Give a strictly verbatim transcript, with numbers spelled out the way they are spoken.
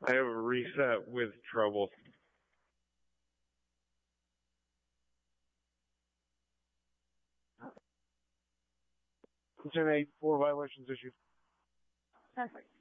I have a reset with trouble. ten eight, four violations issued. Perfect.